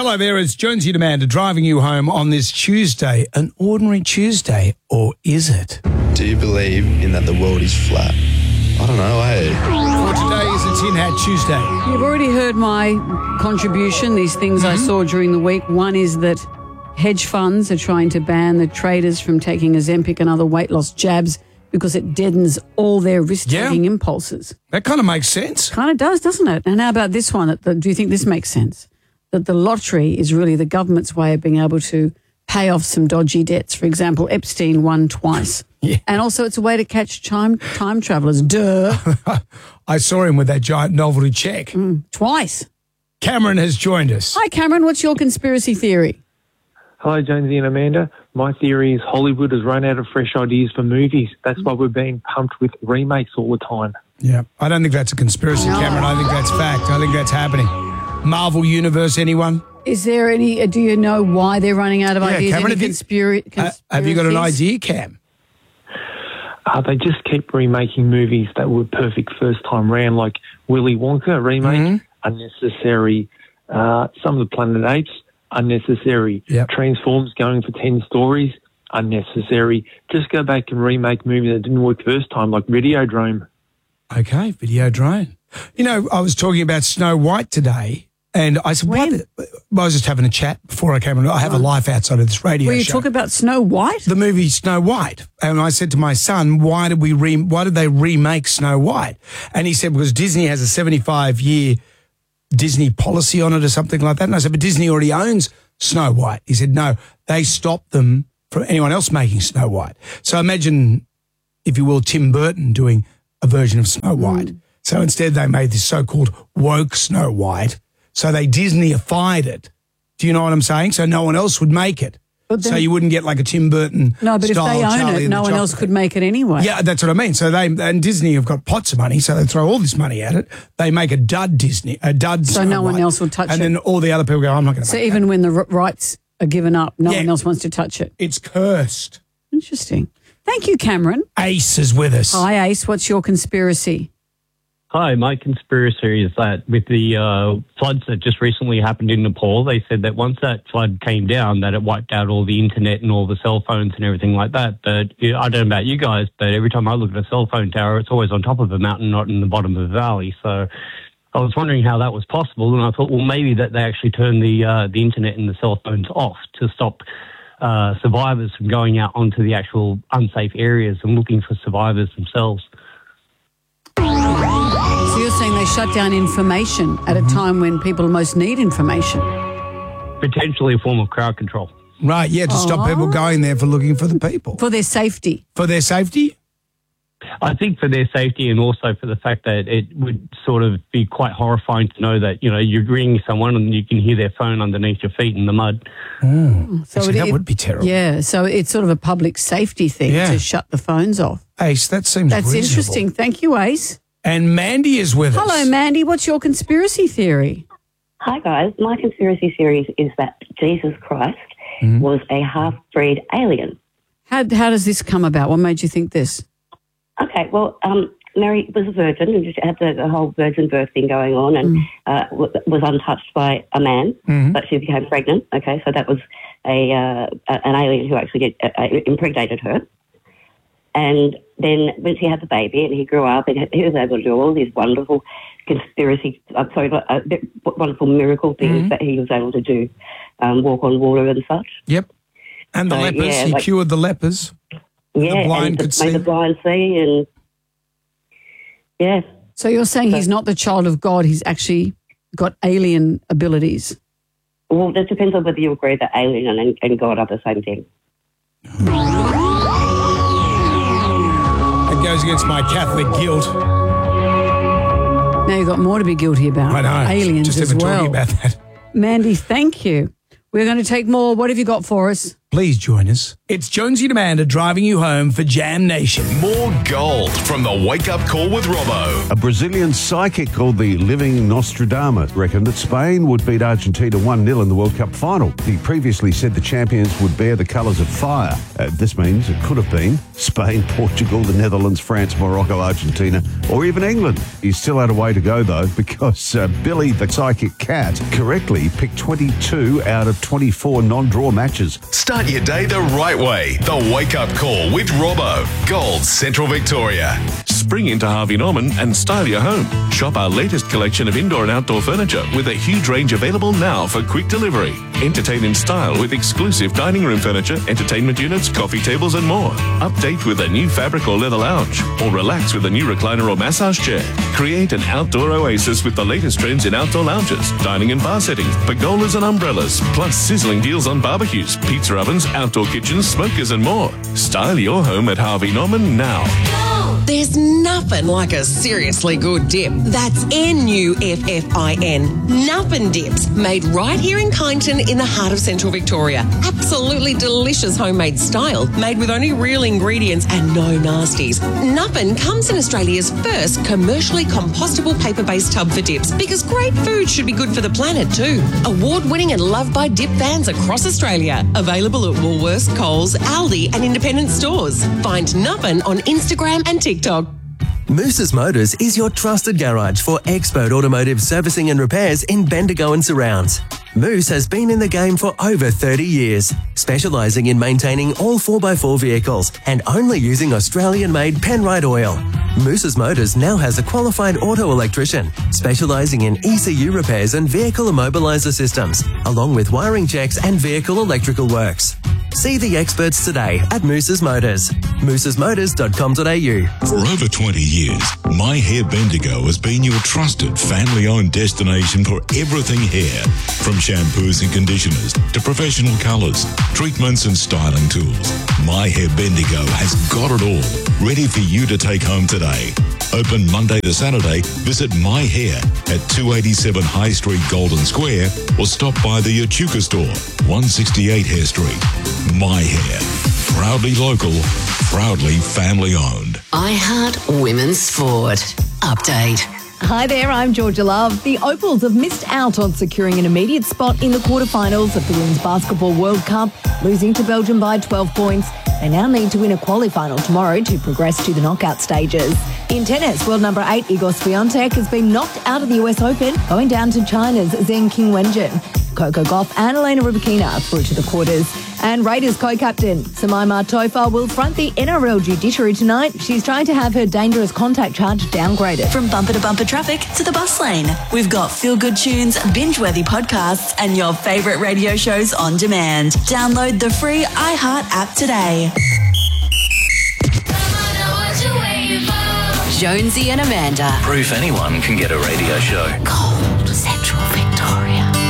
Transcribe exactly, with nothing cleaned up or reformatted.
Hello there, it's Jonesy and Amanda driving you home on this Tuesday. An ordinary Tuesday, or is it? Do you believe in that the world is flat? I don't know, hey. For today is a Tin Hat Tuesday. You've already heard my contribution, these things mm-hmm. I saw during the week. One is that hedge funds are trying to ban the traders from taking Ozempic and other weight loss jabs because it deadens all their risk-taking yeah. impulses. That kind of makes sense. Kind of does, doesn't it? And how about this one? Do you think this makes sense? That the lottery is really the government's way of being able to pay off some dodgy debts. For example, Epstein won twice. Yeah. And also it's a way to catch time time travellers. Duh. I saw him with that giant novelty check. Mm, twice. Cameron has joined us. Hi, Cameron. What's your conspiracy theory? Hello, Jonesy and Amanda. My theory is Hollywood has run out of fresh ideas for movies. That's why we're being pumped with remakes all the time. Yeah, I don't think that's a conspiracy, no. Cameron. I think that's fact. I think that's happening. Marvel Universe, anyone? Is there any, do you know why they're running out of yeah, ideas? Cameron, any have, conspira- you, uh, have you got an idea, Cam? Uh, they just keep remaking movies that were perfect first time round, like Willy Wonka remake, mm-hmm. unnecessary. Uh, some of the Planet Apes, unnecessary. Yep. Transformers going for ten stories, unnecessary. Just go back and remake movies that didn't work first time, like Videodrome. Okay, Videodrome. You know, I was talking about Snow White today, and I said, "What?" I was just having a chat before I came on. I have a life outside of this radio show. Were you talking about Snow White? The movie Snow White. And I said to my son, why did we re- why did they remake Snow White? And he said, because Disney has a seventy-five year Disney policy on it or something like that. And I said, but Disney already owns Snow White. He said, no, they stopped them from anyone else making Snow White. So imagine, if you will, Tim Burton doing a version of Snow White. Mm. So instead they made this so-called woke Snow White. So they Disneyified it. Do you know what I'm saying? So no one else would make it. Then, so you wouldn't get like a Tim Burton No, but if they own Charlie it, no one else could make it anyway. Yeah, that's what I mean. So they and Disney have got pots of money, so they throw all this money at it. They make a dud Disney, a dud So Snow no one White, else will touch and it. And then all the other people go, I'm not going to So make even that. when the r- rights are given up, no yeah, one else wants to touch it. It's cursed. Interesting. Thank you, Cameron. Ace is with us. Hi, Ace. What's your conspiracy? Hi, my conspiracy is that with the uh, floods that just recently happened in Nepal, they said that once that flood came down, that it wiped out all the internet and all the cell phones and everything like that. But you know, I don't know about you guys, but every time I look at a cell phone tower, it's always on top of a mountain, not in the bottom of a valley. So I was wondering how that was possible, and I thought, well, maybe that they actually turned the uh, the internet and the cell phones off to stop uh, survivors from going out onto the actual unsafe areas and looking for survivors themselves. So you're saying they shut down information at a time when people most need information? Potentially a form of crowd control. Right, yeah, to oh. stop people going there for looking for the people. For their safety. For their safety? I think for their safety, and also for the fact that it would sort of be quite horrifying to know that, you know, you're ringing someone and you can hear their phone underneath your feet in the mud. Mm. So Actually, it, that would be terrible. Yeah, so it's sort of a public safety thing yeah. to shut the phones off. Ace, that seems That's reasonable. interesting. Thank you, Ace. And Mandy is with Hello, us. Hello, Mandy. What's your conspiracy theory? Hi, guys. My conspiracy theory is that Jesus Christ mm-hmm. was a half-breed alien. How, how does this come about? What made you think this? Okay, well, um, Mary was a virgin and just had the, the whole virgin birth thing going on and mm. uh, w- was untouched by a man, mm-hmm. but she became pregnant. Okay, so that was a uh, an alien who actually get, uh, impregnated her. And then when she had the baby and he grew up, and he was able to do all these wonderful conspiracy, uh, sorry, uh, wonderful miracle things mm-hmm. that he was able to do, um, walk on water and such. Yep. And the so, lepers, yeah, he like, cured the lepers. Yeah, the blind and could made see. the blind see, and yeah. So you're saying so, he's not the child of God, he's actually got alien abilities? Well, that depends on whether you agree that alien and, and God are the same thing. It goes against my Catholic guilt. Now you've got more to be guilty about. I know. Aliens Just as even well. talking about that. Mandy, thank you. We're going to take more. What have you got for us? please join us. It's Jonesy and Amanda driving you home for Jam Nation. More gold from the Wake Up Call with Robbo. A Brazilian psychic called the Living Nostradamus reckoned that Spain would beat Argentina one nil in the World Cup final. He previously said the champions would bear the colours of fire. Uh, this means it could have been Spain, Portugal, the Netherlands, France, Morocco, Argentina, or even England. He's still had a way to go, though, because uh, Billy, the psychic cat, correctly picked twenty-two out of twenty-four non-draw matches. Start your day the right way. The Wake Up Call with Robbo. Gold Central Victoria. Spring into Harvey Norman and style your home. Shop our latest collection of indoor and outdoor furniture with a huge range available now for quick delivery. Entertain in style with exclusive dining room furniture, entertainment units, coffee tables and more. Update with a new fabric or leather lounge, or relax with a new recliner or massage chair. Create an outdoor oasis with the latest trends in outdoor lounges, dining and bar settings, pergolas and umbrellas, plus sizzling deals on barbecues, pizza ovens, outdoor kitchens, smokers and more. Style your home at Harvey Norman now. There's nothing like a seriously good dip. That's N U F F I N. Nuffin Dips, made right here in Kyneton in the heart of Central Victoria. Absolutely delicious homemade style, made with only real ingredients and no nasties. Nuffin comes in Australia's first commercially compostable paper-based tub for dips, because great food should be good for the planet too. Award-winning and loved by dip fans across Australia. Available at Woolworths, Coles, Aldi and independent stores. Find Nuffin on Instagram and TikTok. Moose's Motors is your trusted garage for expert automotive servicing and repairs in Bendigo and surrounds. Moose has been in the game for over thirty years, specialising in maintaining all four by four vehicles and only using Australian-made Penrite oil. Moose's Motors now has a qualified auto electrician, specialising in E C U repairs and vehicle immobiliser systems, along with wiring checks and vehicle electrical works. See the experts today at Moose's Motors. mooses motors dot com dot a u. For over twenty years, My Hair Bendigo has been your trusted family-owned destination for everything hair. From shampoos and conditioners to professional colours, treatments and styling tools, My Hair Bendigo has got it all, ready for you to take home today. Open Monday to Saturday, visit My Hair at two eighty-seven High Street, Golden Square, or stop by the Echuca store, one sixty-eight Hare Street. My Hair, proudly local, proudly family owned. I Heart Women's Sport. Update. Hi there, I'm Georgia Love. The Opals have missed out on securing an immediate spot in the quarterfinals of the Women's Basketball World Cup, losing to Belgium by twelve points. They now need to win a qualifinal tomorrow to progress to the knockout stages. In tennis, world number eight Igor Swiatek has been knocked out of the U S Open, going down to China's Zheng Qinwenjun. Coco Gauff and Elena Rybakina through to the quarters. And Raiders co-captain Samaima Tofa will front the N R L judiciary tonight. She's trying to have her dangerous contact charge downgraded. From bumper to bumper traffic to the bus lane, we've got feel-good tunes, binge-worthy podcasts and your favourite radio shows on demand. Download the free iHeart app today. Jonesy and Amanda. Proof anyone can get a radio show. Gold.